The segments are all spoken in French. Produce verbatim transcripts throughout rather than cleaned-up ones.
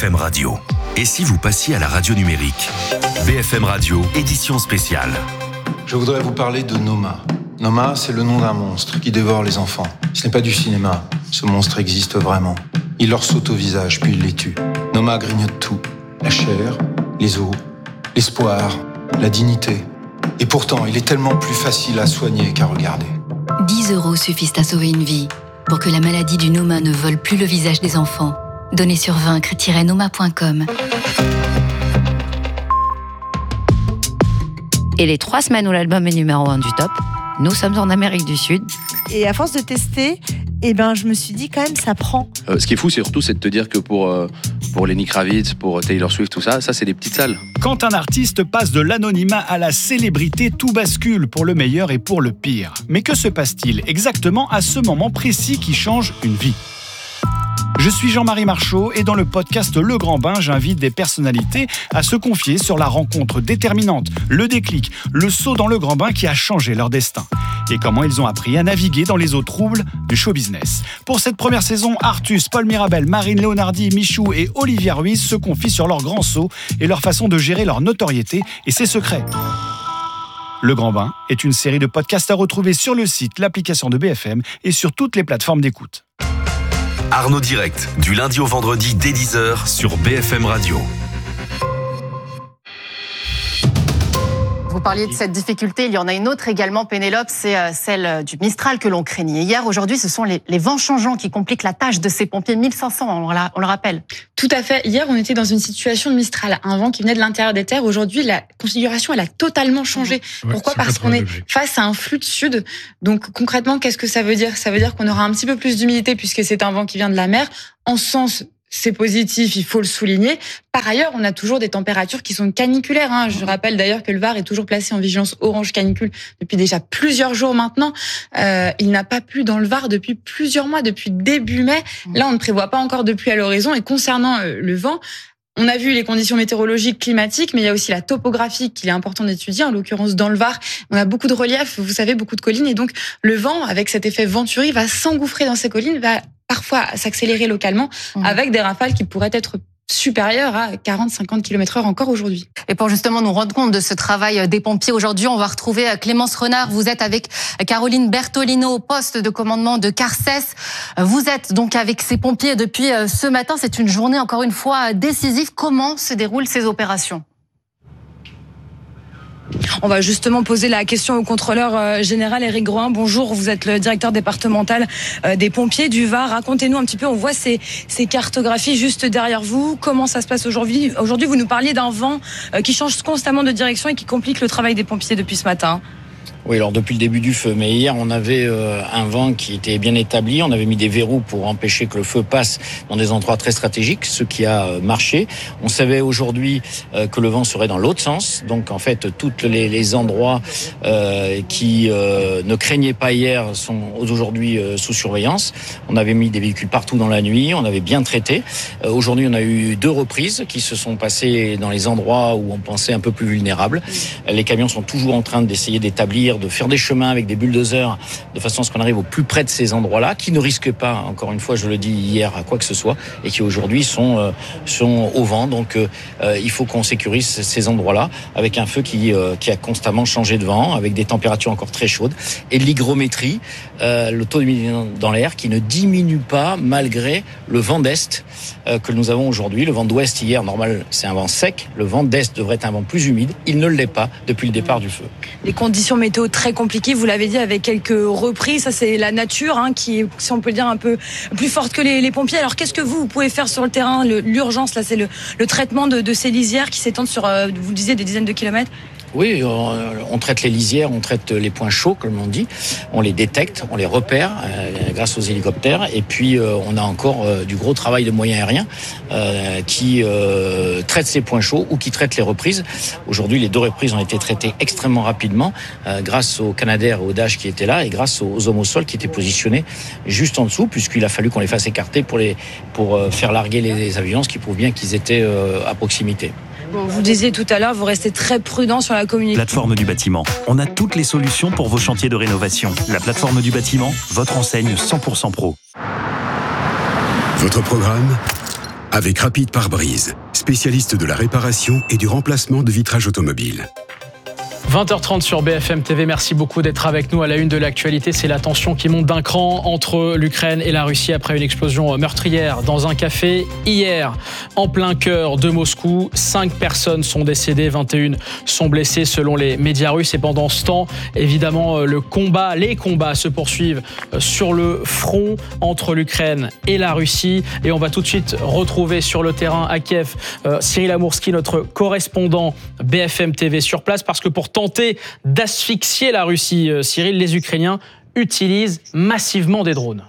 F M Radio. Et si vous passiez à la radio numérique? B F M Radio, édition spéciale. Je voudrais vous parler de Noma. Noma, c'est le nom d'un monstre qui dévore les enfants. Ce n'est pas du cinéma. Ce monstre existe vraiment. Il leur saute au visage, puis il les tue. Noma grignote tout. La chair, les os, l'espoir, la dignité. Et pourtant, il est tellement plus facile à soigner qu'à regarder. dix euros suffisent à sauver une vie. Pour que la maladie du Noma ne vole plus le visage des enfants. Donnez sur vaincre tiret noma point com. Et les trois semaines où l'album est numéro un du top, nous sommes en Amérique du Sud. Et à force de tester, eh ben, je me suis dit quand même, ça prend. Euh, ce qui est fou, c'est surtout c'est de te dire que pour, euh, pour Lenny Kravitz, pour Taylor Swift, tout ça, ça c'est des petites salles. Quand un artiste passe de l'anonymat à la célébrité, tout bascule pour le meilleur et pour le pire. Mais que se passe-t-il exactement à ce moment précis qui change une vie ? Je suis Jean-Marie Marchaud et dans le podcast Le Grand Bain, j'invite des personnalités à se confier sur la rencontre déterminante, le déclic, le saut dans le grand bain qui a changé leur destin et comment ils ont appris à naviguer dans les eaux troubles du show business. Pour cette première saison, Artus, Paul Mirabel, Marine Leonardi, Michou et Olivia Ruiz se confient sur leur grand saut et leur façon de gérer leur notoriété et ses secrets. Le Grand Bain est une série de podcasts à retrouver sur le site, l'application de B F M et sur toutes les plateformes d'écoute. Arnaud Direct, du lundi au vendredi dès dix heures sur B F M Radio. Vous parliez de cette difficulté, il y en a une autre également, Pénélope, c'est celle du Mistral que l'on craignait hier. Aujourd'hui, ce sont les, les vents changeants qui compliquent la tâche de ces pompiers. mille cinq cents, on, la, on le rappelle. Tout à fait. Hier, on était dans une situation de Mistral, un vent qui venait de l'intérieur des terres. Aujourd'hui, la configuration, elle a totalement changé. Ouais, pourquoi ? Parce qu'on est face à un flux de sud. Donc, concrètement, qu'est-ce que ça veut dire ? Ça veut dire qu'on aura un petit peu plus d'humidité puisque c'est un vent qui vient de la mer. En sens, c'est positif, il faut le souligner. Par ailleurs, on a toujours des températures qui sont caniculaires. Hein. Je rappelle d'ailleurs que le Var est toujours placé en vigilance orange canicule depuis déjà plusieurs jours maintenant. Euh, il n'a pas plu dans le Var depuis plusieurs mois, depuis début mai. Là, on ne prévoit pas encore de pluie à l'horizon. Et concernant euh, le vent, on a vu les conditions météorologiques, climatiques, mais il y a aussi la topographie qu'il est important d'étudier. En l'occurrence, dans le Var, on a beaucoup de relief, vous savez, beaucoup de collines. Et donc, le vent, avec cet effet venturi, va s'engouffrer dans ces collines, va parfois s'accélérer localement, mmh. avec des rafales qui pourraient être supérieures à quarante à cinquante kilomètres heure encore aujourd'hui. Et pour justement nous rendre compte de ce travail des pompiers aujourd'hui, on va retrouver Clémence Renard. Vous êtes avec Caroline Bertolino au poste de commandement de Carcès. Vous êtes donc avec ces pompiers depuis ce matin. C'est une journée encore une fois décisive. Comment se déroulent ces opérations ? On va justement poser la question au contrôleur général Éric Groin. Bonjour, vous êtes le directeur départemental des pompiers du Var. Racontez-nous un petit peu, on voit ces, ces cartographies juste derrière vous. Comment ça se passe aujourd'hui ? Aujourd'hui, vous nous parliez d'un vent qui change constamment de direction et qui complique le travail des pompiers depuis ce matin. Oui, alors depuis le début du feu, mais hier on avait euh, un vent qui était bien établi, on avait mis des verrous pour empêcher que le feu passe dans des endroits très stratégiques, ce qui a euh, marché. On savait aujourd'hui euh, que le vent serait dans l'autre sens, donc en fait tous les, les endroits euh, qui euh, ne craignaient pas hier sont aujourd'hui euh, sous surveillance. On avait mis des véhicules partout dans la nuit, on avait bien traité. Euh, aujourd'hui on a eu deux reprises qui se sont passées dans les endroits où on pensait un peu plus vulnérables. Les camions sont toujours en train d'essayer d'établir, de faire des chemins avec des bulldozers de façon à ce qu'on arrive au plus près de ces endroits-là, qui ne risquent pas, encore une fois, je le dis hier, à quoi que ce soit, et qui aujourd'hui sont euh, sont au vent. Donc euh, il faut qu'on sécurise ces endroits-là avec un feu qui euh, qui a constamment changé de vent, avec des températures encore très chaudes et de l'hygrométrie, euh, le taux d'humidité dans l'air qui ne diminue pas malgré le vent d'est euh, que nous avons aujourd'hui. Le vent d'ouest hier, normal, c'est un vent sec. Le vent d'est devrait être un vent plus humide. Il ne l'est pas depuis le départ du feu. Les conditions météo très compliquées, vous l'avez dit, avec quelques reprises. Ça, c'est la nature hein, qui est, si on peut le dire, un peu plus forte que les, les pompiers. Alors, qu'est-ce que vous, vous pouvez faire sur le terrain ? le, L'urgence, là, c'est le, le traitement de, de ces lisières qui s'étendent sur, euh, vous le disiez, des dizaines de kilomètres. Oui, on, on traite les lisières, on traite les points chauds, comme on dit. On les détecte, on les repère euh, grâce aux hélicoptères. Et puis, euh, on a encore euh, du gros travail de moyens aériens euh, qui euh, traitent ces points chauds ou qui traitent les reprises. Aujourd'hui, les deux reprises ont été traitées extrêmement rapidement euh, grâce aux Canadair et aux Dash qui étaient là et grâce aux hommes au sol qui étaient positionnés juste en dessous, puisqu'il a fallu qu'on les fasse écarter pour, les, pour euh, faire larguer les, les avions, ce qui prouve bien qu'ils étaient euh, à proximité. Bon, vous disiez tout à l'heure, vous restez très prudent sur la communication. Plateforme du bâtiment. On a toutes les solutions pour vos chantiers de rénovation. La plateforme du bâtiment, votre enseigne cent pour cent pro. Votre programme ? avec Rapide Pare-Brise, spécialiste de la réparation et du remplacement de vitrages automobiles. vingt heures trente sur B F M T V, merci beaucoup d'être avec nous. À la une de l'actualité, c'est la tension qui monte d'un cran entre l'Ukraine et la Russie après une explosion meurtrière dans un café hier, en plein cœur de Moscou. Cinq personnes sont décédées, vingt et une sont blessées selon les médias russes. Et pendant ce temps, évidemment, le combat, les combats se poursuivent sur le front entre l'Ukraine et la Russie. Et on va tout de suite retrouver sur le terrain à Kiev Cyril Amourski, notre correspondant B F M T V sur place, parce que pour tenter d'asphyxier la Russie, Cyril, les Ukrainiens utilisent massivement des drones.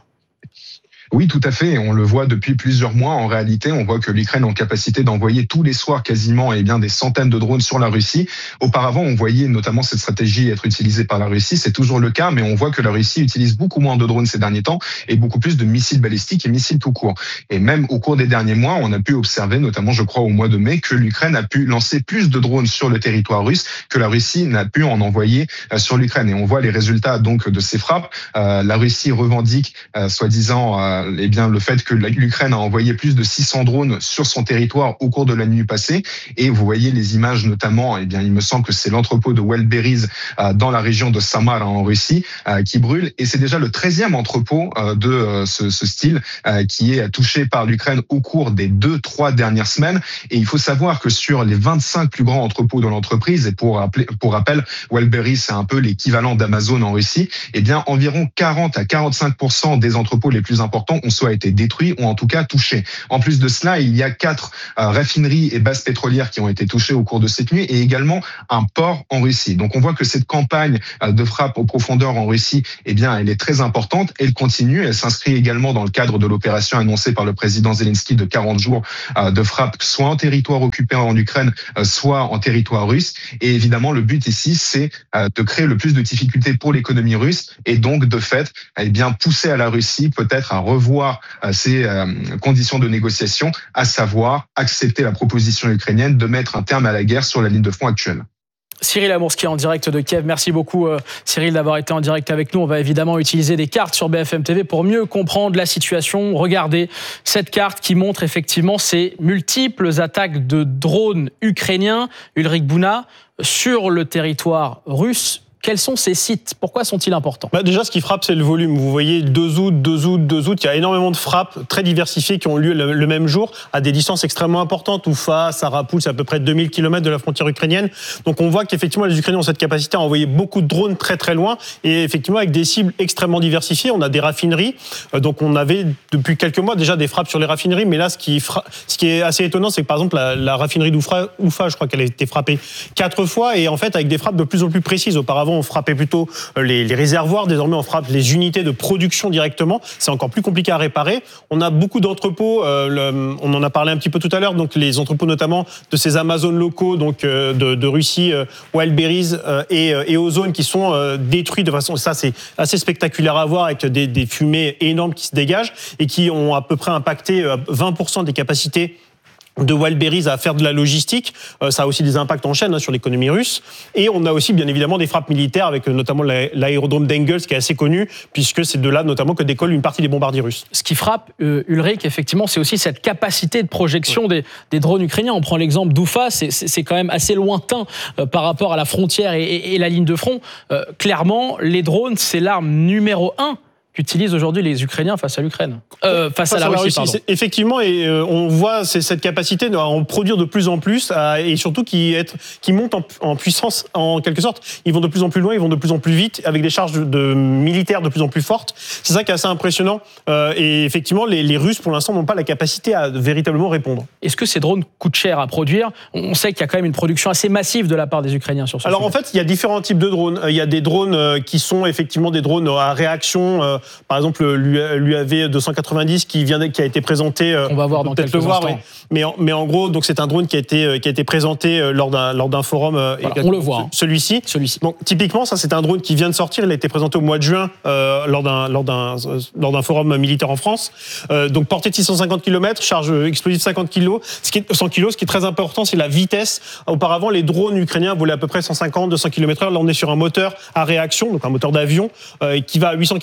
Oui, tout à fait. On le voit depuis plusieurs mois. En réalité, on voit que l'Ukraine est en capacité d'envoyer tous les soirs quasiment eh bien, des centaines de drones sur la Russie. Auparavant, on voyait notamment cette stratégie être utilisée par la Russie. C'est toujours le cas, mais on voit que la Russie utilise beaucoup moins de drones ces derniers temps et beaucoup plus de missiles balistiques et missiles tout court. Et même au cours des derniers mois, on a pu observer, notamment je crois au mois de mai, que l'Ukraine a pu lancer plus de drones sur le territoire russe que la Russie n'a pu en envoyer sur l'Ukraine. Et on voit les résultats donc de ces frappes. Euh, la Russie revendique, euh, soi-disant, euh, eh bien, le fait que l'Ukraine a envoyé plus de six cents drones sur son territoire au cours de la nuit passée. Et vous voyez les images, notamment, eh bien, il me semble que c'est l'entrepôt de Wildberries euh, dans la région de Samara en Russie euh, qui brûle. Et c'est déjà le treizième entrepôt euh, de euh, ce, ce style euh, qui est touché par l'Ukraine au cours des deux, trois dernières semaines. Et il faut savoir que sur les vingt-cinq plus grands entrepôts de l'entreprise, et pour, rappeler, pour rappel, Wildberries, c'est un peu l'équivalent d'Amazon en Russie, eh bien, environ quarante à quarante-cinq pour cent des entrepôts les plus importants ont soit été détruits ou en tout cas touchés. En plus de cela, il y a quatre euh, raffineries et bases pétrolières qui ont été touchées au cours de cette nuit et également un port en Russie. Donc on voit que cette campagne euh, de frappe aux profondeurs en Russie, eh bien, elle est très importante. Elle continue. Elle s'inscrit également dans le cadre de l'opération annoncée par le président Zelensky de quarante jours euh, de frappe, soit en territoire occupé en Ukraine, euh, soit en territoire russe. Et évidemment, le but ici, c'est euh, de créer le plus de difficultés pour l'économie russe et donc de fait, eh bien, pousser à la Russie peut-être à revoir ces euh, conditions de négociation, à savoir accepter la proposition ukrainienne de mettre un terme à la guerre sur la ligne de front actuelle. Cyril Amourski en direct de Kiev. Merci beaucoup euh, Cyril d'avoir été en direct avec nous. On va évidemment utiliser des cartes sur B F M T V pour mieux comprendre la situation. Regardez cette carte qui montre effectivement ces multiples attaques de drones ukrainiens, Ulrich Bouna, sur le territoire russe. Quels sont ces sites ? Pourquoi sont-ils importants ? Bah déjà, ce qui frappe, c'est le volume. Vous voyez, deux août, deux août, deux août, il y a énormément de frappes très diversifiées qui ont lieu le, le même jour, à des distances extrêmement importantes. Oufa, Sarapul, c'est à peu près deux mille kilomètres de la frontière ukrainienne. Donc on voit qu'effectivement, les Ukrainiens ont cette capacité à envoyer beaucoup de drones très très loin, et effectivement, avec des cibles extrêmement diversifiées. On a des raffineries, donc on avait depuis quelques mois déjà des frappes sur les raffineries, mais là, ce qui, fra... ce qui est assez étonnant, c'est que par exemple, la, la raffinerie d'Oufa, Oufa, je crois qu'elle a été frappée quatre fois, et en fait, avec des frappes de plus en plus précises. Auparavant, on frappait plutôt les, les réservoirs, désormais on frappe les unités de production directement, c'est encore plus compliqué à réparer. On a beaucoup d'entrepôts, euh, le, on en a parlé un petit peu tout à l'heure, donc les entrepôts notamment de ces Amazones locaux, donc euh, de, de Russie, euh, Wildberries euh, et, et Ozone qui sont euh, détruits de façon, ça c'est assez spectaculaire à voir, avec des, des fumées énormes qui se dégagent et qui ont à peu près impacté vingt pour cent des capacités de Wildberries à faire de la logistique. Euh, ça a aussi des impacts en chaîne hein, sur l'économie russe. Et on a aussi bien évidemment des frappes militaires avec euh, notamment la, l'aérodrome d'Engels qui est assez connu, puisque c'est de là notamment que décolle une partie des bombardiers russes. Ce qui frappe euh, Ulrich, effectivement, c'est aussi cette capacité de projection des, des drones ukrainiens. On prend l'exemple d'Oufa, c'est, c'est, c'est quand même assez lointain euh, par rapport à la frontière et, et, et la ligne de front. Euh, clairement, les drones, c'est l'arme numéro un qu'utilisent aujourd'hui les Ukrainiens face à l'Ukraine, euh, face, face à la, à la Russie. Russie effectivement, et euh, on voit c'est cette capacité à en produire de plus en plus, à, et surtout qui, être, qui monte en, en puissance en quelque sorte. Ils vont de plus en plus loin, ils vont de plus en plus vite, avec des charges de, de militaires de plus en plus fortes. C'est ça qui est assez impressionnant. Euh, et effectivement, les, les Russes, pour l'instant, n'ont pas la capacité à véritablement répondre. Est-ce que ces drones coûtent cher à produire ? On sait qu'il y a quand même une production assez massive de la part des Ukrainiens sur ce Alors sujet. En fait, il y a différents types de drones. Il y a des drones qui sont effectivement des drones à réaction. Euh, Par exemple, l'U A V deux cent quatre-vingt-dix qui vient, qui a été présenté. On va voir dans quelques le voir, instants. Oui. Mais, en, mais en gros, donc c'est un drone qui a été qui a été présenté lors d'un lors d'un forum. Voilà, on le voit. Hein. Celui-ci. Celui-ci. Donc typiquement, ça c'est un drone qui vient de sortir. Il a été présenté au mois de juin euh, lors d'un lors d'un lors d'un forum militaire en France. Euh, donc portée de six cent cinquante kilomètres, charge explosive cinquante kilos, ce qui est, cent kilos. Ce qui est très important, c'est la vitesse. Auparavant, les drones ukrainiens volaient à peu près cent cinquante, deux cents kilomètres heure. Là, on est sur un moteur à réaction, donc un moteur d'avion euh, qui va à huit cents kilomètres heure. C'est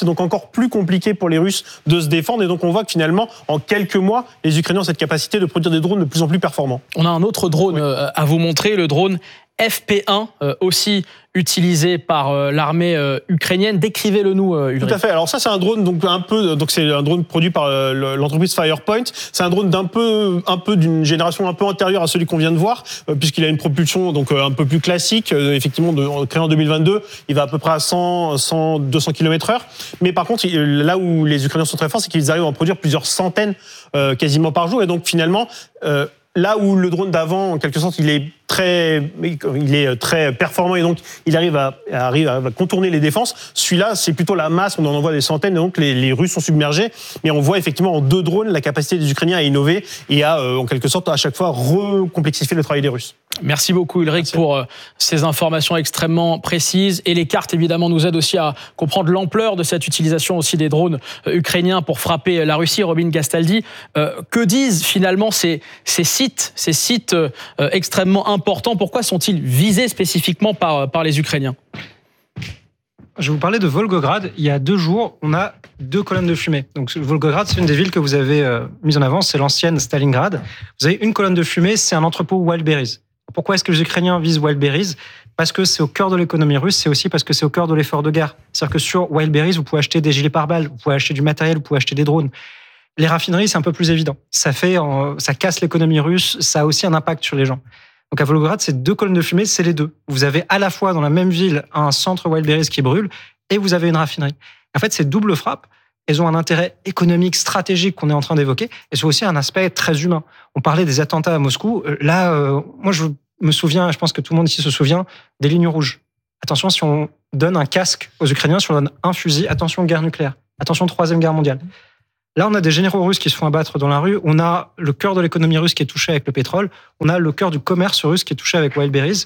donc encore plus compliqué pour les Russes de se défendre. Et donc on voit que finalement, en quelques mois, les Ukrainiens ont cette capacité de produire des drones de plus en plus performants. On a un autre drone oui. à vous montrer, le drone F P un, euh, aussi utilisé par euh, l'armée euh, ukrainienne. Décrivez-le-nous, euh, Ulrich. Tout à fait. Alors ça, c'est un drone donc un peu, donc c'est un drone produit par euh, l'entreprise Firepoint. C'est un drone d'un peu, un peu d'une génération un peu antérieure à celui qu'on vient de voir, euh, puisqu'il a une propulsion donc euh, un peu plus classique. Euh, effectivement, de, créé en deux mille vingt-deux, il va à peu près à cent, cent, deux cents kilomètres heure. Mais par contre, il, là où les Ukrainiens sont très forts, c'est qu'ils arrivent à en produire plusieurs centaines euh, quasiment par jour. Et donc finalement, euh, là où le drone d'avant, en quelque sorte, il est très, il est très performant et donc il arrive à, arrive à contourner les défenses. Celui-là, c'est plutôt la masse, on en envoie des centaines, et donc les, les Russes sont submergés. Mais on voit effectivement en deux drones la capacité des Ukrainiens à innover et à, euh, en quelque sorte, à chaque fois recomplexifier le travail des Russes. Merci beaucoup Ulrich Merci. pour euh, ces informations extrêmement précises. Et les cartes, évidemment, nous aident aussi à comprendre l'ampleur de cette utilisation aussi des drones euh, ukrainiens pour frapper la Russie. Robin Gastaldi, euh, que disent finalement ces, ces sites, ces sites euh, extrêmement importants? Pourquoi sont-ils visés spécifiquement par, par les Ukrainiens? Je vais vous parler de Volgograd. Il y a deux jours, on a deux colonnes de fumée. Donc, Volgograd, c'est une des villes que vous avez euh, mise en avant. C'est l'ancienne Stalingrad. Vous avez une colonne de fumée, c'est un entrepôt Wildberries. Pourquoi est-ce que les Ukrainiens visent Wildberries? Parce que c'est au cœur de l'économie russe, c'est aussi parce que c'est au cœur de l'effort de guerre. C'est-à-dire que sur Wildberries, vous pouvez acheter des gilets pare-balles, vous pouvez acheter du matériel, vous pouvez acheter des drones. Les raffineries, c'est un peu plus évident. Ça fait, ça casse l'économie russe, ça a aussi un impact sur les gens. Donc à Volgograd, c'est deux colonnes de fumée, c'est les deux. Vous avez à la fois dans la même ville un centre Wildberries qui brûle et vous avez une raffinerie. En fait, ces doubles frappes, elles ont un intérêt économique, stratégique qu'on est en train d'évoquer, et c'est aussi un aspect très humain. On parlait des attentats à Moscou. Là, euh, moi, je me souviens, je pense que tout le monde ici se souvient, des lignes rouges. Attention, si on donne un casque aux Ukrainiens, si on donne un fusil, attention, guerre nucléaire. Attention, troisième guerre mondiale. Là, on a des généraux russes qui se font abattre dans la rue. On a le cœur de l'économie russe qui est touché avec le pétrole. On a le cœur du commerce russe qui est touché avec Wildberries.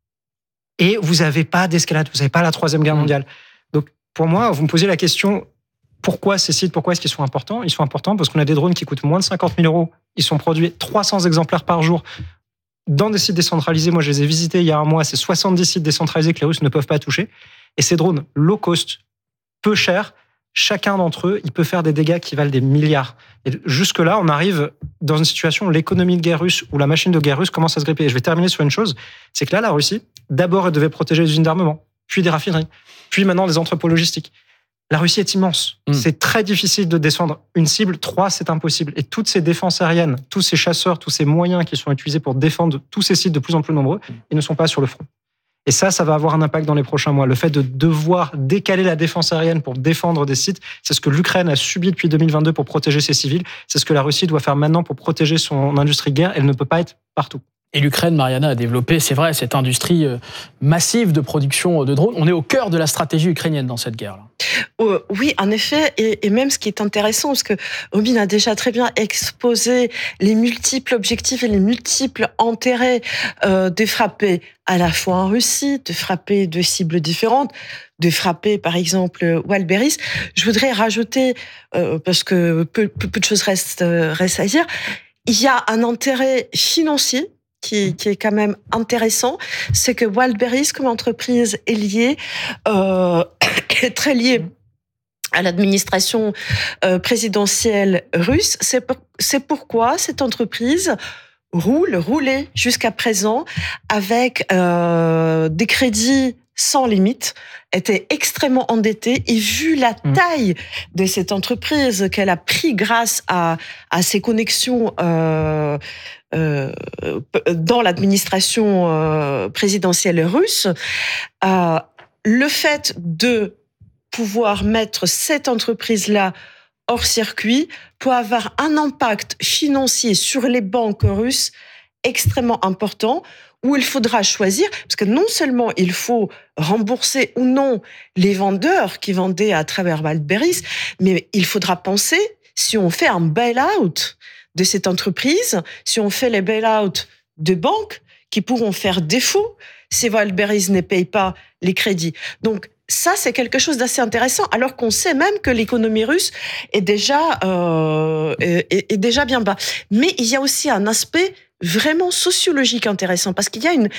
Et vous n'avez pas d'escalade, vous n'avez pas la troisième guerre mondiale. Donc, pour moi, vous me posez la question, pourquoi ces sites, pourquoi est-ce qu'ils sont importants? Ils sont importants parce qu'on a des drones qui coûtent moins de cinquante mille euros. Ils sont produits trois cents exemplaires par jour dans des sites décentralisés. Moi, je les ai visités il y a un mois. C'est soixante-dix sites décentralisés que les Russes ne peuvent pas toucher. Et ces drones low cost, peu chers, chacun d'entre eux, il peut faire des dégâts qui valent des milliards. Et jusque-là, on arrive dans une situation où l'économie de guerre russe, où la machine de guerre russe commence à se gripper. Et je vais terminer sur une chose, c'est que là, la Russie, d'abord, elle devait protéger les usines d'armement, puis des raffineries, puis maintenant des entrepôts logistiques. La Russie est immense. Mmh. C'est très difficile de descendre une cible. Trois, c'est impossible. Et toutes ces défenses aériennes, tous ces chasseurs, tous ces moyens qui sont utilisés pour défendre tous ces sites de plus en plus nombreux, ils ne sont pas sur le front. Et ça, ça va avoir un impact dans les prochains mois. Le fait de devoir décaler la défense aérienne pour défendre des sites, c'est ce que l'Ukraine a subi depuis deux mille vingt-deux pour protéger ses civils. C'est ce que la Russie doit faire maintenant pour protéger son industrie de guerre. Elle ne peut pas être partout. Et l'Ukraine, Mariana, a développé, c'est vrai, cette industrie massive de production de drones. On est au cœur de la stratégie ukrainienne dans cette guerre-là. Euh, oui, en effet, et, et même ce qui est intéressant, parce que Robin a déjà très bien exposé les multiples objectifs et les multiples intérêts euh, de frapper à la fois en Russie, de frapper de cibles différentes, de frapper par exemple Wildberries. Je voudrais rajouter, euh, parce que peu, peu, peu de choses restent, restent à dire, il y a un intérêt financier Qui, qui est quand même intéressant, c'est que Wildberries, comme entreprise, est liée, euh, est très liée à l'administration euh, présidentielle russe. C'est, pour, c'est pourquoi cette entreprise roule, roulait jusqu'à présent avec euh, des crédits sans limite, était extrêmement endettée, et vu la taille de cette entreprise qu'elle a pris grâce à, à ses connexions euh, euh, dans l'administration euh, présidentielle russe, euh, le fait de pouvoir mettre cette entreprise-là hors circuit peut avoir un impact financier sur les banques russes extrêmement important, où il faudra choisir, parce que non seulement il faut rembourser ou non les vendeurs qui vendaient à travers Wildberries, mais il faudra penser, si on fait un bail-out de cette entreprise, si on fait les bail-out de banques qui pourront faire défaut si Wildberries ne paye pas les crédits. Donc, ça, c'est quelque chose d'assez intéressant, alors qu'on sait même que l'économie russe est déjà, euh, est, est déjà bien bas. Mais il y a aussi un aspect vraiment sociologique intéressant, parce qu'il y a une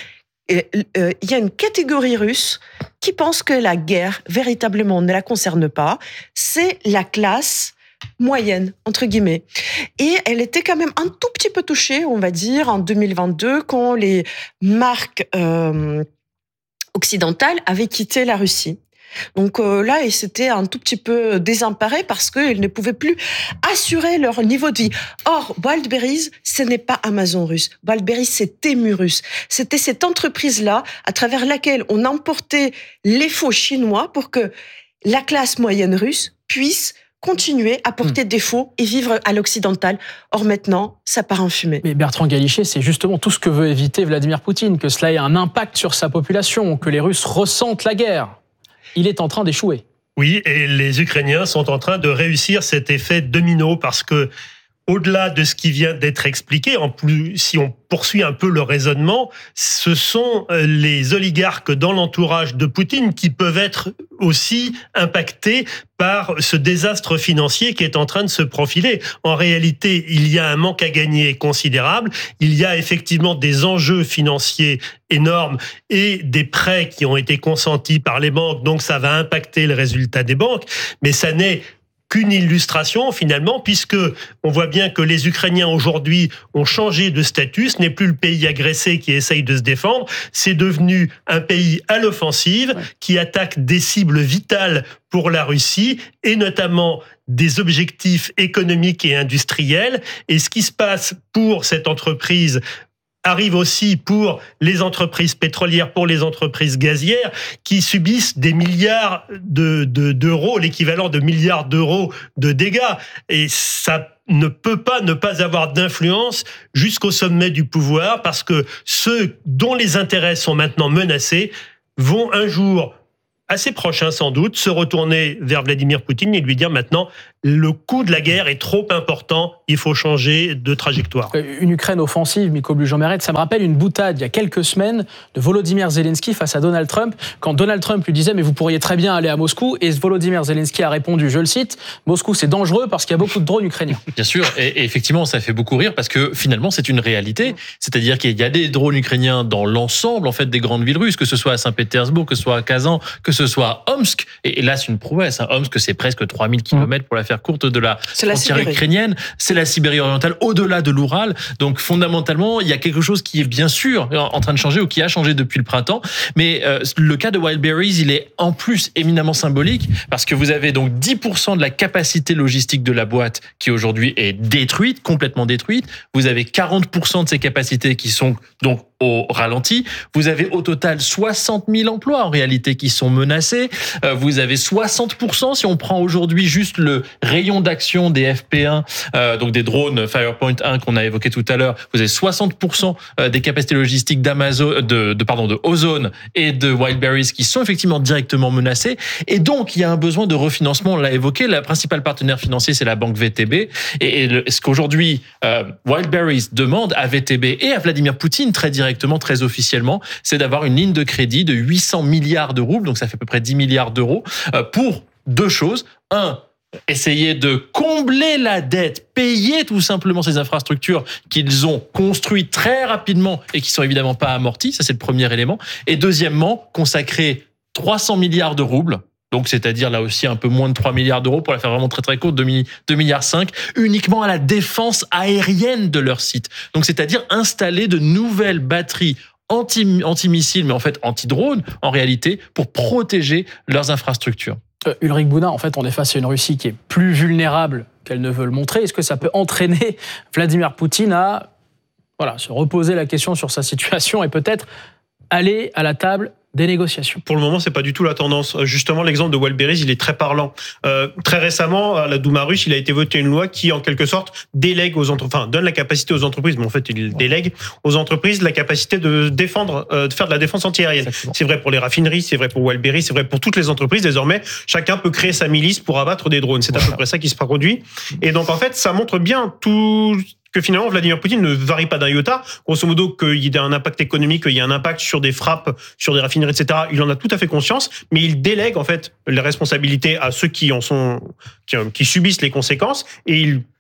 Et, euh, il y a une catégorie russe qui pense que la guerre, véritablement, ne la concerne pas. C'est la classe moyenne, entre guillemets. Et elle était quand même un tout petit peu touchée, on va dire, en deux mille vingt-deux, quand les marques euh, occidentales avaient quitté la Russie. Donc euh, là, ils s'étaient un tout petit peu désemparés parce qu'ils ne pouvaient plus assurer leur niveau de vie. Or, Wildberries, ce n'est pas Amazon russe. Wildberries, c'est Temu russe. C'était cette entreprise-là à travers laquelle on emportait les faux chinois pour que la classe moyenne russe puisse continuer à porter mmh. des faux et vivre à l'occidental. Or maintenant, ça part en fumée. Mais Bertrand Galichet, c'est justement tout ce que veut éviter Vladimir Poutine, que cela ait un impact sur sa population, que les Russes ressentent la guerre. Il est en train d'échouer. Oui, et les Ukrainiens sont en train de réussir cet effet domino parce que, au-delà de ce qui vient d'être expliqué, en plus, si on poursuit un peu le raisonnement, ce sont les oligarques dans l'entourage de Poutine qui peuvent être aussi impactés par ce désastre financier qui est en train de se profiler. En réalité, il y a un manque à gagner considérable, il y a effectivement des enjeux financiers énormes et des prêts qui ont été consentis par les banques, donc ça va impacter le résultat des banques, mais ça n'est qu'une illustration finalement, puisque on voit bien que les Ukrainiens aujourd'hui ont changé de statut. Ce n'est plus le pays agressé qui essaye de se défendre, c'est devenu un pays à l'offensive qui attaque des cibles vitales pour la Russie et notamment des objectifs économiques et industriels. Et ce qui se passe pour cette entreprise arrive aussi pour les entreprises pétrolières, pour les entreprises gazières, qui subissent des milliards de, de, d'euros, l'équivalent de milliards d'euros de dégâts. Et ça ne peut pas ne pas avoir d'influence jusqu'au sommet du pouvoir, parce que ceux dont les intérêts sont maintenant menacés vont un jour, assez prochain sans doute, se retourner vers Vladimir Poutine et lui dire maintenant le coût de la guerre est trop important, il faut changer de trajectoire. Une Ukraine offensive, Miko Blujean-Meret, ça me rappelle une boutade il y a quelques semaines de Volodymyr Zelensky face à Donald Trump, quand Donald Trump lui disait mais vous pourriez très bien aller à Moscou, et Volodymyr Zelensky a répondu, je le cite, Moscou c'est dangereux parce qu'il y a beaucoup de drones ukrainiens. Bien sûr, et, et effectivement ça fait beaucoup rire parce que finalement c'est une réalité, c'est-à-dire qu'il y a des drones ukrainiens dans l'ensemble en fait des grandes villes russes, que ce soit à Saint-Pétersbourg, que ce soit à Kazan, que ce soit à Omsk, et, et là c'est une prouesse, hein. Omsk c'est presque trois mille kilomètres pour la faire courte de la frontière ukrainienne, c'est la Sibérie orientale au-delà de l'Oural, donc fondamentalement il y a quelque chose qui est bien sûr en train de changer ou qui a changé depuis le printemps, mais euh, le cas de Wildberries il est en plus éminemment symbolique parce que vous avez donc dix pour cent de la capacité logistique de la boîte qui aujourd'hui est détruite, complètement détruite, vous avez quarante pour cent de ses capacités qui sont donc au ralenti, vous avez au total soixante mille emplois en réalité qui sont menacés, euh, vous avez soixante pour cent si on prend aujourd'hui juste le rayon d'action des F P un, euh, donc des drones Firepoint un qu'on a évoqué tout à l'heure, vous avez soixante pour cent des capacités logistiques d'Amazon, de, de pardon, de Ozone et de Wildberries qui sont effectivement directement menacés, et donc il y a un besoin de refinancement, on l'a évoqué, la principale partenaire financier c'est la banque V T B, et, et le, ce qu'aujourd'hui euh, Wildberries demande à V T B et à Vladimir Poutine très directement, très officiellement, c'est d'avoir une ligne de crédit de huit cents milliards de roubles, donc ça fait à peu près dix milliards d'euros, euh, pour deux choses. Un, essayer de combler la dette, payer tout simplement ces infrastructures qu'ils ont construites très rapidement et qui sont évidemment pas amorties, ça c'est le premier élément. Et deuxièmement, consacrer trois cents milliards de roubles, donc c'est-à-dire là aussi un peu moins de trois milliards d'euros, pour la faire vraiment très très courte, deux virgule cinq milliards, uniquement à la défense aérienne de leur site. Donc c'est-à-dire installer de nouvelles batteries anti, anti-missiles, mais en fait anti-drones, en réalité, pour protéger leurs infrastructures. Euh, Ulrich Boudin, en fait, on est face à une Russie qui est plus vulnérable qu'elle ne veut le montrer. Est-ce que ça peut entraîner Vladimir Poutine à voilà, se reposer la question sur sa situation et peut-être aller à la table des négociations? Pour le moment, c'est pas du tout la tendance. Justement, l'exemple de Wildberries, il est très parlant. Euh, très récemment, à la Douma russe, il a été voté une loi qui, en quelque sorte, délègue aux entreprises, enfin, donne la capacité aux entreprises, mais en fait, il délègue aux entreprises la capacité de défendre, euh, de faire de la défense antiaérienne. Exactement. C'est vrai pour les raffineries, c'est vrai pour Wildberries, c'est vrai pour toutes les entreprises. Désormais, chacun peut créer sa milice pour abattre des drones. C'est voilà. à peu près ça qui se produit. Et donc, en fait, ça montre bien tout que finalement Vladimir Poutine ne varie pas d'un iota, grosso modo qu'il y ait un impact économique, qu'il y ait un impact sur des frappes, sur des raffineries, et cetera. Il en a tout à fait conscience, mais il délègue en fait les responsabilités à ceux qui en sont, qui, qui subissent les conséquences, et il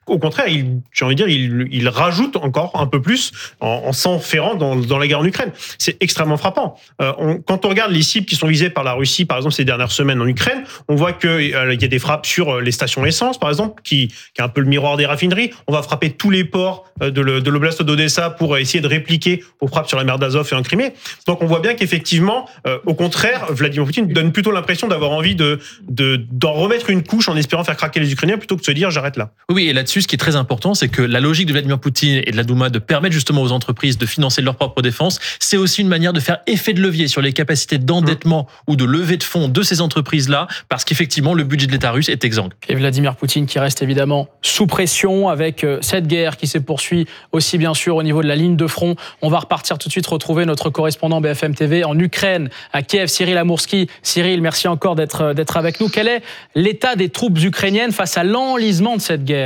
Au contraire, il, j'ai envie de dire, il, il rajoute encore un peu plus en, en s'enferrant dans, dans la guerre en Ukraine. C'est extrêmement frappant. Euh, on, quand on regarde les cibles qui sont visées par la Russie, par exemple, ces dernières semaines en Ukraine, on voit qu'il euh, y a des frappes sur les stations essence, par exemple, qui, qui est un peu le miroir des raffineries. On va frapper tous les ports de, le, de l'oblast d'Odessa pour essayer de répliquer aux frappes sur la mer d'Azov et en Crimée. Donc on voit bien qu'effectivement, euh, au contraire, Vladimir Poutine donne plutôt l'impression d'avoir envie de, de, d'en remettre une couche en espérant faire craquer les Ukrainiens plutôt que de se dire j'arrête là. Oui, et là-dessus, ce qui est très important, c'est que la logique de Vladimir Poutine et de la Douma de permettre justement aux entreprises de financer leur propre défense, c'est aussi une manière de faire effet de levier sur les capacités d'endettement mmh. ou de levée de fonds de ces entreprises-là, parce qu'effectivement, le budget de l'État russe est exsangue. Et Vladimir Poutine qui reste évidemment sous pression avec cette guerre qui se poursuit aussi bien sûr au niveau de la ligne de front. On va repartir tout de suite retrouver notre correspondant B F M T V en Ukraine, à Kiev, Cyril Amourski. Cyril, merci encore d'être, d'être avec nous. Quel est l'état des troupes ukrainiennes face à l'enlisement de cette guerre ?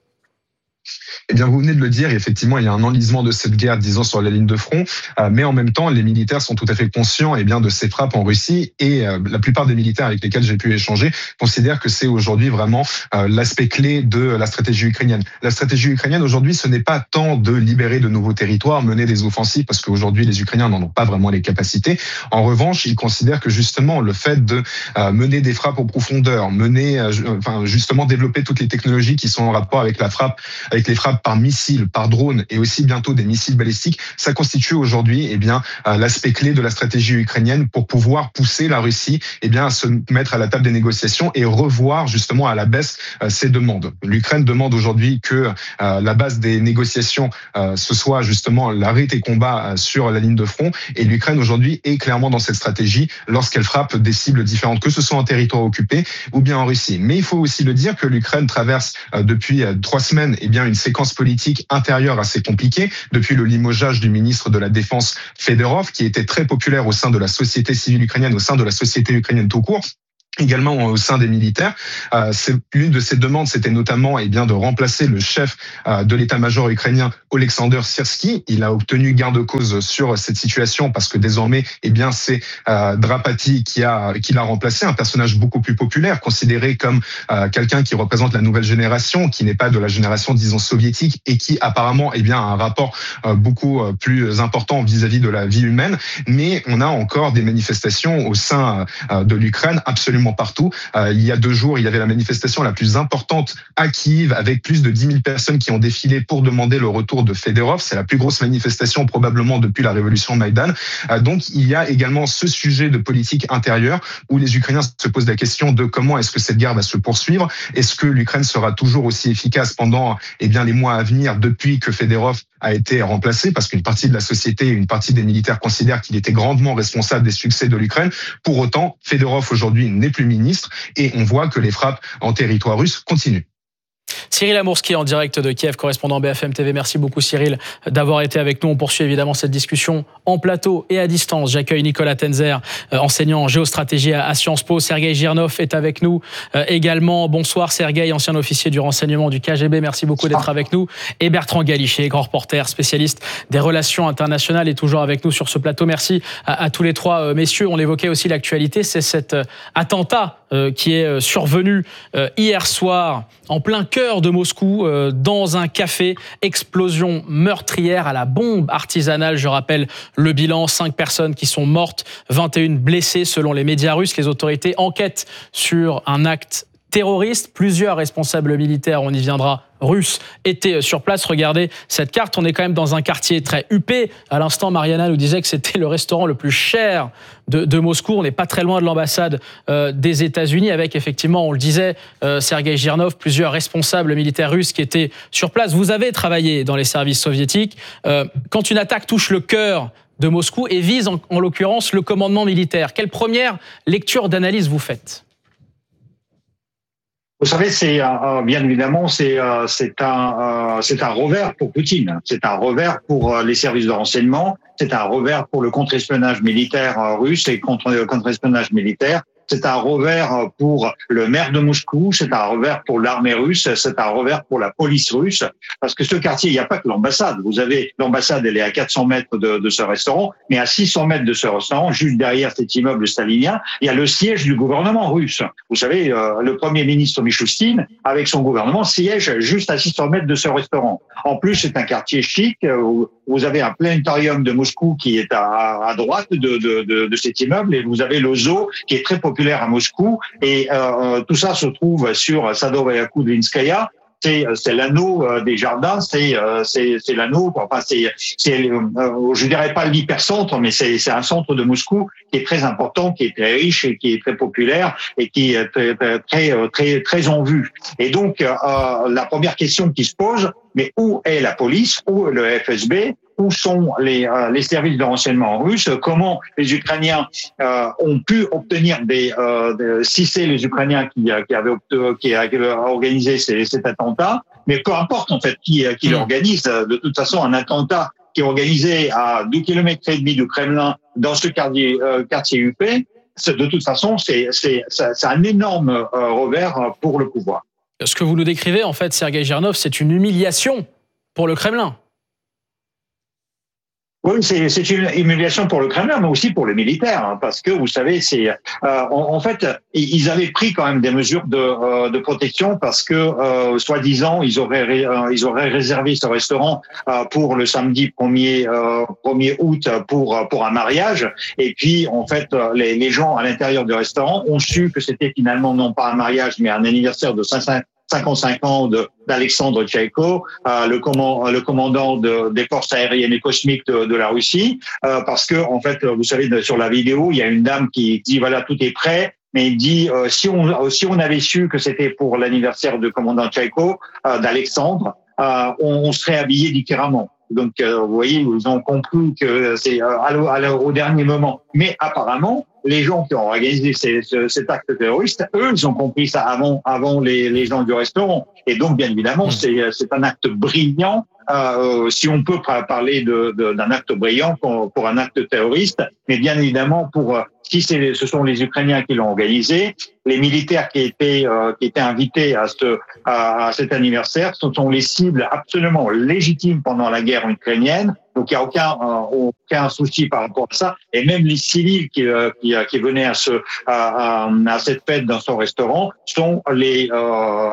Eh bien, vous venez de le dire, effectivement, il y a un enlisement de cette guerre, disons, sur la ligne de front, euh, mais en même temps, les militaires sont tout à fait conscients eh bien, de ces frappes en Russie, et euh, la plupart des militaires avec lesquels j'ai pu échanger considèrent que c'est aujourd'hui vraiment euh, l'aspect clé de la stratégie ukrainienne. La stratégie ukrainienne, aujourd'hui, ce n'est pas tant de libérer de nouveaux territoires, mener des offensives, parce qu'aujourd'hui, les Ukrainiens n'en ont pas vraiment les capacités. En revanche, ils considèrent que justement, le fait de euh, mener des frappes en profondeur, mener, euh, enfin, justement, développer toutes les technologies qui sont en rapport avec la frappe, avec les frappes par missiles, par drone et aussi bientôt des missiles balistiques, ça constitue aujourd'hui eh bien euh, l'aspect clé de la stratégie ukrainienne pour pouvoir pousser la Russie eh bien à se mettre à la table des négociations et revoir justement à la baisse euh, ses demandes. L'Ukraine demande aujourd'hui que euh, la base des négociations euh, ce soit justement l'arrêt des combats euh, sur la ligne de front, et l'Ukraine aujourd'hui est clairement dans cette stratégie lorsqu'elle frappe des cibles différentes, que ce soit en territoire occupé ou bien en Russie. Mais il faut aussi le dire que l'Ukraine traverse euh, depuis euh, trois semaines eh bien une séquence politique intérieure assez compliquée, depuis le limogeage du ministre de la Défense Fedorov, qui était très populaire au sein de la société civile ukrainienne, au sein de la société ukrainienne tout court, également au sein des militaires. Euh, c'est, l'une de ces demandes, c'était notamment eh bien, de remplacer le chef euh, de l'état-major ukrainien, Oleksandr Syrski. Il a obtenu gain de cause sur cette situation parce que désormais, eh bien, c'est euh, Drapati qui, a, qui l'a remplacé, un personnage beaucoup plus populaire, considéré comme euh, quelqu'un qui représente la nouvelle génération, qui n'est pas de la génération, disons, soviétique, et qui apparemment eh bien, a un rapport euh, beaucoup plus important vis-à-vis de la vie humaine. Mais on a encore des manifestations au sein euh, de l'Ukraine absolument partout. Euh, il y a deux jours, il y avait la manifestation la plus importante à Kiev, avec plus de dix mille personnes qui ont défilé pour demander le retour de Fedorov. C'est la plus grosse manifestation probablement depuis la révolution Maïdan. Euh, donc il y a également ce sujet de politique intérieure où les Ukrainiens se posent la question de comment est-ce que cette guerre va se poursuivre. Est-ce que l'Ukraine sera toujours aussi efficace pendant eh bien, les mois à venir depuis que Fedorov a été remplacé, parce qu'une partie de la société, une partie des militaires considèrent qu'il était grandement responsable des succès de l'Ukraine. Pour autant, Fedorov aujourd'hui n'est plus ministre et on voit que les frappes en territoire russe continuent. Cyril Amourski en direct de Kiev, correspondant B F M T V. Merci beaucoup Cyril d'avoir été avec nous. On poursuit évidemment cette discussion en plateau et à distance. J'accueille Nicolas Tenzer, enseignant en géostratégie à Sciences Po. Sergueï Girnov est avec nous également. Bonsoir Sergueï, ancien officier du renseignement du K G B. Merci beaucoup d'être avec nous. Et Bertrand Galichet, grand reporter, spécialiste des relations internationales, est toujours avec nous sur ce plateau. Merci à, à tous les trois messieurs. On évoquait aussi l'actualité, c'est cet attentat qui est survenu hier soir en plein cœur de Moscou, dans un café. Explosion meurtrière à la bombe artisanale. Je rappelle le bilan, cinq personnes qui sont mortes, vingt et une blessées selon les médias russes. Les autorités enquêtent sur un acte terroristes. Plusieurs responsables militaires, on y viendra, russes, étaient sur place. Regardez cette carte, on est quand même dans un quartier très huppé. À l'instant, Mariana nous disait que c'était le restaurant le plus cher de, de Moscou. On n'est pas très loin de l'ambassade euh, des États-Unis, avec effectivement, on le disait, euh, Sergueï Girnov, plusieurs responsables militaires russes qui étaient sur place. Vous avez travaillé dans les services soviétiques. Euh, quand une attaque touche le cœur de Moscou et vise en, en l'occurrence le commandement militaire, quelle première lecture d'analyse vous faites ? Vous savez, c'est euh, bien évidemment c'est euh, c'est un euh, c'est un revers pour Poutine, c'est un revers pour euh, les services de renseignement, c'est un revers pour le contre-espionnage militaire euh, russe et contre le contre-espionnage militaire c'est un revers pour le maire de Moscou, c'est un revers pour l'armée russe, c'est un revers pour la police russe, parce que ce quartier, il n'y a pas que l'ambassade. Vous avez l'ambassade, elle est à quatre cents mètres de, de ce restaurant, mais à six cents mètres de ce restaurant, juste derrière cet immeuble stalinien, il y a le siège du gouvernement russe. Vous savez, euh, le premier ministre Mishustin, avec son gouvernement, siège juste à six cents mètres de ce restaurant. En plus, c'est un quartier chic, où vous avez un planétarium de Moscou qui est à, à droite de, de, de, de cet immeuble, et vous avez le zoo qui est très populaire à Moscou, et euh, tout ça se trouve sur Sadovaya Kudlinskaya. C'est, c'est l'anneau des jardins, c'est, c'est, c'est l'anneau, enfin, c'est, c'est, je dirais pas l'hypercentre, mais c'est, c'est un centre de Moscou qui est très important, qui est très riche et qui est très populaire et qui est très, très, très, très en vue. Et donc, euh, la première question qui se pose, mais où est la police, où est le F S B, où sont les, euh, les services de renseignement russes, comment les Ukrainiens euh, ont pu obtenir des, euh, des si c'est les Ukrainiens qui, qui avaient obtenu, qui avaient organisé ces, cet attentat, mais peu importe en fait qui, qui l'organise, de toute façon un attentat qui est organisé à deux kilomètres et demi du Kremlin dans ce quartier, euh, quartier U P, c'est, de toute façon c'est, c'est, c'est un énorme euh, revers pour le pouvoir. Ce que vous nous décrivez en fait, Sergueï Girnov, c'est une humiliation pour le Kremlin. Oui, c'est, c'est une humiliation pour le Kremlin, mais aussi pour les militaires, hein, parce que vous savez, c'est euh, en, en fait, ils avaient pris quand même des mesures de, euh, de protection parce que, euh, soi-disant, ils auraient euh, ils auraient réservé ce restaurant euh, pour le samedi premier août pour pour un mariage, et puis en fait, les, les gens à l'intérieur du restaurant ont su que c'était finalement non pas un mariage, mais un anniversaire de cinquante-cinq ans de, d'Alexandre Tchaïko, euh, le, command, le commandant de, des forces aériennes et cosmiques de, de la Russie, euh, parce que en fait, vous savez, sur la vidéo, il y a une dame qui dit voilà, tout est prêt, mais il dit euh, si on si on avait su que c'était pour l'anniversaire du commandant Tchaïko, euh, d'Alexandre, euh, on, on serait habillé différemment. Donc, euh, vous voyez, ils ont compris que c'est euh, à le, à le, au dernier moment. Mais apparemment, les gens qui ont organisé ces, ce, cet acte terroriste, eux, ils ont compris ça avant, avant les, les gens du restaurant. Et donc, bien évidemment, c'est, c'est un acte brillant. Euh, si on peut parler de, de, d'un acte brillant pour, pour un acte terroriste, mais bien évidemment, pour si c'est, ce sont les Ukrainiens qui l'ont organisé, les militaires qui étaient euh, qui étaient invités à ce à, à cet anniversaire, ce sont les cibles absolument légitimes pendant la guerre ukrainienne. Donc il n'y a aucun euh, aucun souci par rapport à ça. Et même les civils qui euh, qui, qui venaient à ce à, à, à cette fête dans son restaurant sont les euh,